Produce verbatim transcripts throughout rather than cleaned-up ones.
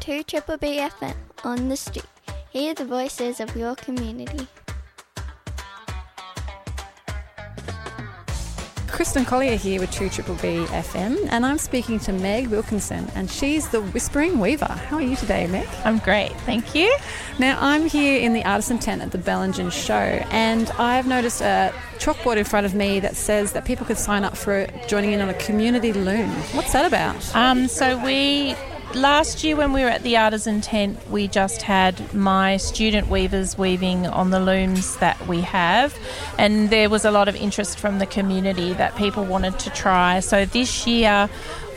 two Triple B F M on the street. Hear the voices of your community. Kristen Collier here with two Triple B F M, and I'm speaking to Meg Wilkinson, and she's the Whispering Weaver. How are you today, Meg? I'm great, thank you. Now, I'm here in the Artisan Tent at the Bellingen Show, and I've noticed a chalkboard in front of me that says that people could sign up for joining in on a community loom. What's that about? Um, so we... Last year when we were at the Artisan Tent, we just had my student weavers weaving on the looms that we have, and there was a lot of interest from the community that people wanted to try. So this year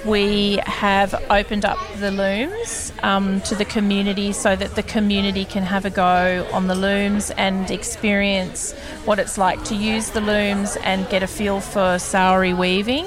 we have opened up the looms um, to the community so that the community can have a go on the looms and experience what it's like to use the looms and get a feel for Saori weaving.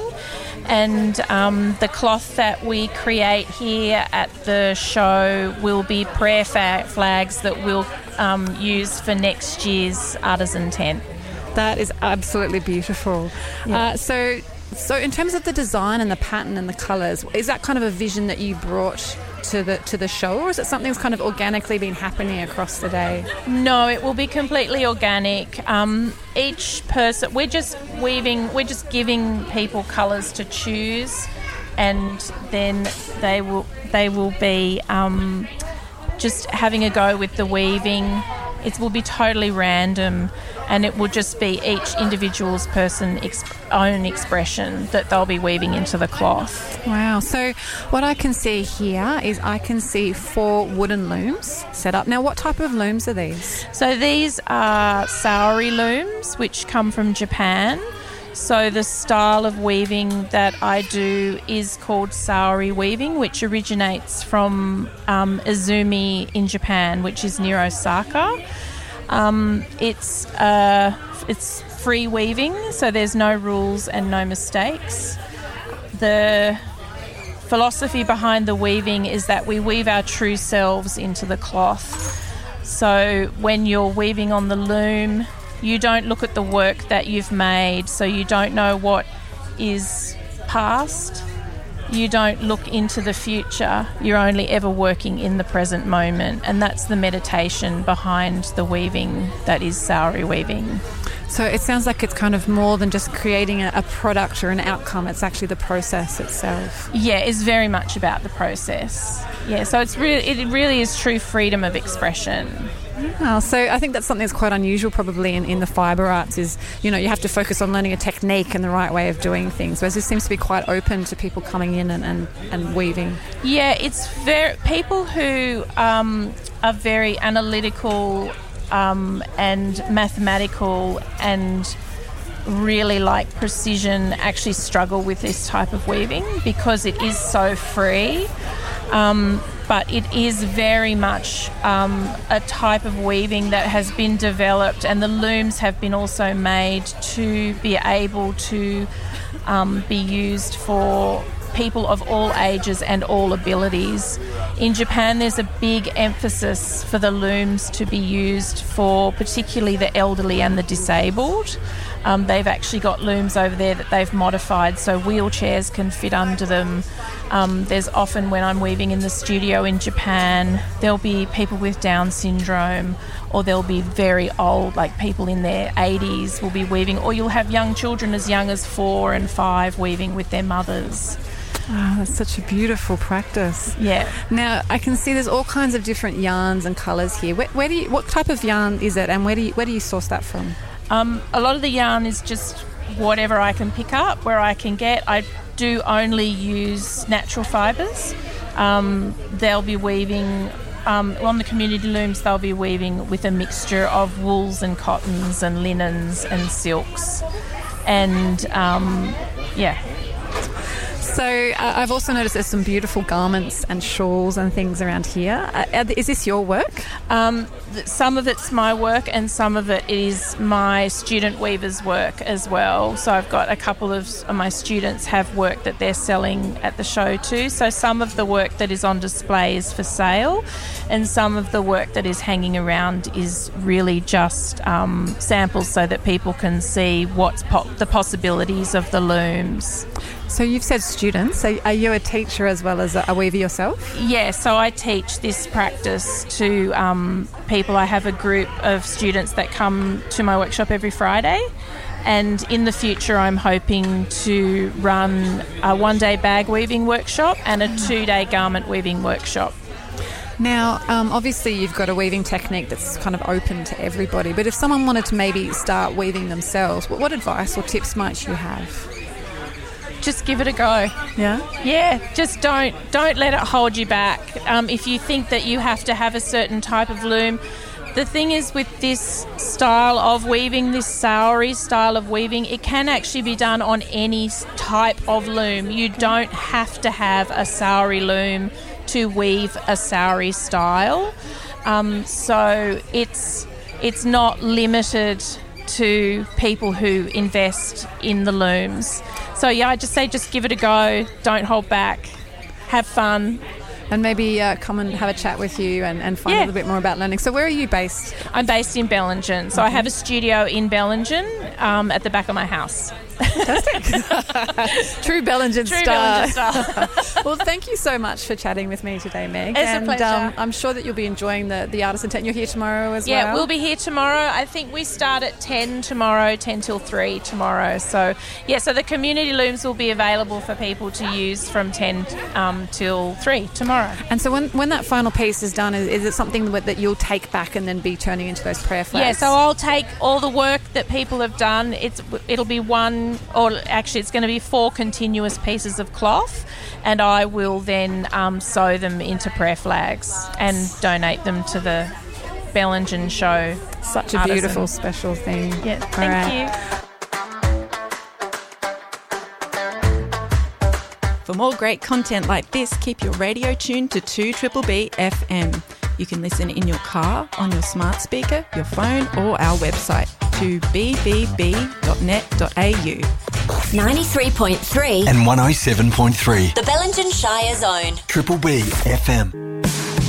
And um, the cloth that we create here at the show will be prayer fa- flags that we'll um, use for next year's Artisan Tent. That is absolutely beautiful. Yeah. Uh, so, so in terms of the design and the pattern and the colours, is that kind of a vision that you brought to the to the show, or is it something that's kind of organically been happening across the day? No, it will be completely organic. Um, each person, we're just weaving, we're just giving people colours to choose, and then they will they will be um, just having a go with the weaving. It will be totally random, and it will just be each individual's person exp- own expression that they'll be weaving into the cloth. Wow. So what I can see here is I can see four wooden looms set up. Now, what type of looms are these? So these are Saori looms, which come from Japan. So the style of weaving that I do is called Saori weaving, which originates from um, Izumi in Japan, which is near Osaka. Um, it's uh, it's free weaving, so there's no rules and no mistakes. The philosophy behind the weaving is that we weave our true selves into the cloth. So when you're weaving on the loom, you don't look at the work that you've made, so you don't know what is past. You don't look into the future. You're only ever working in the present moment, and that's the meditation behind the weaving that is Saori weaving. So it sounds like it's kind of more than just creating a, a product or an outcome. It's actually the process itself. Yeah, it's very much about the process. Yeah, so it's really, it really is true freedom of expression. Wow. So I think that's something that's quite unusual probably in, in the fibre arts is, you know, you have to focus on learning a technique and the right way of doing things, whereas this seems to be quite open to people coming in and, and, and weaving. Yeah, it's very people who um, are very analytical um, and mathematical and really like precision actually struggle with this type of weaving because it is so free. Um, but it is very much um, a type of weaving that has been developed, and the looms have been also made to be able to um, be used for people of all ages and all abilities. In Japan, there's a big emphasis for the looms to be used for particularly the elderly and the disabled. Um, they've actually got looms over there that they've modified so wheelchairs can fit under them. Um, there's often, when I'm weaving in the studio in Japan, there'll be people with Down syndrome, or there'll be very old, like people in their eighties will be weaving, or you'll have young children as young as four and five weaving with their mothers. Oh, that's such a beautiful practice. Yeah. Now, I can see there's all kinds of different yarns and colours here. Where, where do you, what type of yarn is it, and where do you, where do you source that from? Um, a lot of the yarn is just whatever I can pick up, where I can get. I do only use natural fibres. Um, they'll be weaving, um, on the community looms, they'll be weaving with a mixture of wools and cottons and linens and silks. And, um, yeah. So uh, I've also noticed there's some beautiful garments and shawls and things around here. Uh, is this your work? Um, th- some of it's my work and some of it is my student weavers' work as well. So I've got a couple of my students have work that they're selling at the show too. So some of the work that is on display is for sale, and some of the work that is hanging around is really just um, samples so that people can see what's po- the possibilities of the looms. So you've said students. So are you a teacher as well as a weaver yourself? Yeah, so I teach this practice to um, people. I have a group of students that come to my workshop every Friday, and in the future I'm hoping to run a one-day bag weaving workshop and a two-day garment weaving workshop. Now, um, obviously you've got a weaving technique that's kind of open to everybody, but if someone wanted to maybe start weaving themselves, what, what advice or tips might you have? Just give it a go. Yeah? Yeah, just don't don't let it hold you back. Um, if you think that you have to have a certain type of loom, the thing is with this style of weaving, this Sowry style of weaving, it can actually be done on any type of loom. You don't have to have a Sowry loom to weave a Sowry style. Um, so it's it's not limited to people who invest in the looms. So yeah, I just say just give it a go, don't hold back, have fun. And maybe uh, come and have a chat with you and, and find Yeah. a little bit more about learning. So where are you based? I'm based in Bellingen, so I have a studio in Bellingen um, at the back of my house. True Bellingen True star. Bellingen style. Well, thank you so much for chatting with me today, Meg. It's a and, pleasure. Um, I'm sure that you'll be enjoying the, the Artisan Tent. You're here tomorrow as Yeah, well? we'll be here tomorrow. I think we start at ten tomorrow, ten till three tomorrow. So, yeah, so the community looms will be available for people to use from ten um, till three tomorrow. And so when, when that final piece is done, is, is it something that, that you'll take back and then be turning into those prayer flags? Yeah, so I'll take all the work that people have done. It's It'll be one, or actually it's going to be four continuous pieces of cloth, and I will then um, sew them into prayer flags and donate them to the Bellingen show. Such a Artisan. beautiful special thing. Yeah, All thank right. you. For more great content like this, keep your radio tuned to two B B B F M. You can listen in your car, on your smart speaker, your phone, or our website, two b b b dot net dot a u. ninety-three point three and one oh seven point three. The Bellingen Shire Zone. Triple B F M.